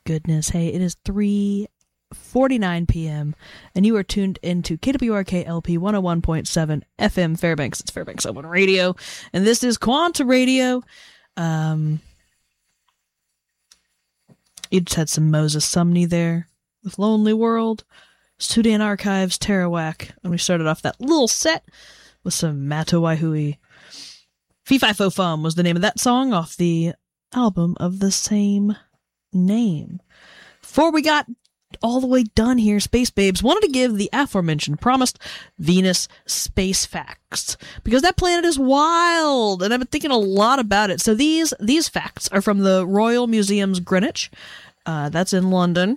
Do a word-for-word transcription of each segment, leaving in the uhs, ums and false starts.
goodness. Hey, it is three forty-nine p.m. and you are tuned into K W R K L P one oh one point seven F M Fairbanks. It's Fairbanks Open Radio, and this is Quanta Radio. Um, you just had some Moses Sumney there with Lonely World, Sudan Archives, Tarawak, and we started off that little set with some Matawaihui. Fee Fi Fo Fum was the name of that song off the album of the same name. Before we got all the way done here, Space Babes wanted to give the aforementioned promised Venus space facts, because that planet is wild, and I've been thinking a lot about it. So these these facts are from the Royal Museums Greenwich. Uh, that's in London.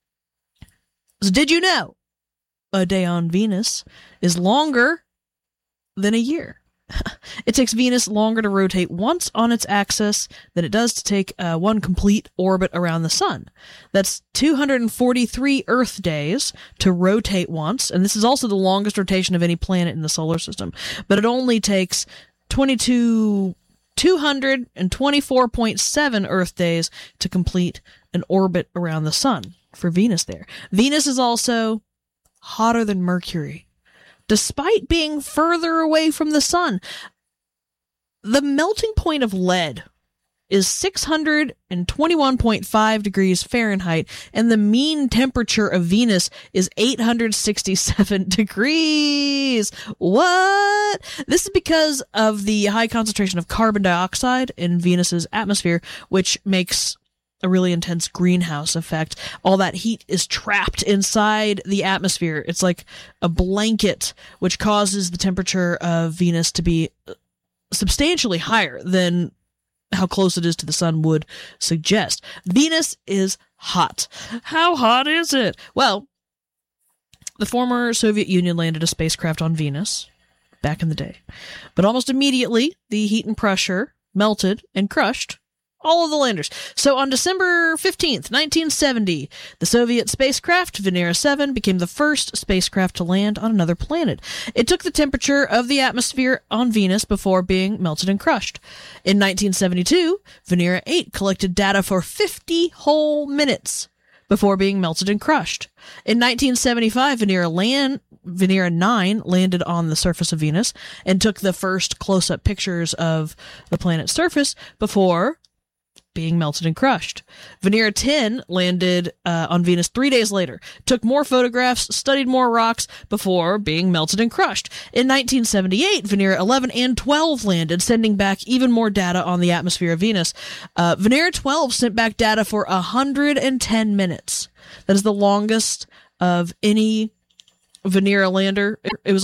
So did you know a day on Venus is longer than a year? It takes Venus longer to rotate once on its axis than it does to take uh, one complete orbit around the sun. That's two hundred forty-three Earth days to rotate once, and this is also the longest rotation of any planet in the solar system. But it only takes twenty-two, two hundred twenty-four point seven Earth days to complete an orbit around the sun for Venus there. Venus is also hotter than Mercury, despite being further away from the sun. The melting point of lead is six hundred twenty-one point five degrees Fahrenheit, and the mean temperature of Venus is eight hundred sixty-seven degrees. What? This is because of the high concentration of carbon dioxide in Venus's atmosphere, which makes a really intense greenhouse effect. All that heat is trapped inside the atmosphere. It's like a blanket, which causes the temperature of Venus to be substantially higher than how close it is to the sun would suggest. Venus is hot. How hot is it? Well, the former Soviet Union landed a spacecraft on Venus back in the day, but almost immediately the heat and pressure melted and crushed all of the landers. So on December fifteenth, nineteen seventy, the Soviet spacecraft Venera seven became the first spacecraft to land on another planet. It took the temperature of the atmosphere on Venus before being melted and crushed. In nineteen seventy-two, Venera eight collected data for fifty whole minutes before being melted and crushed. In nineteen seventy-five, Venera land Venera nine landed on the surface of Venus and took the first close-up pictures of the planet's surface before being melted and crushed. Venera ten landed uh, on Venus three days later, took more photographs, studied more rocks before being melted and crushed. In nineteen seventy-eight, Venera eleven and twelve landed, sending back even more data on the atmosphere of Venus. Uh, Venera twelve sent back data for one hundred ten minutes. That is the longest of any Venera lander. It was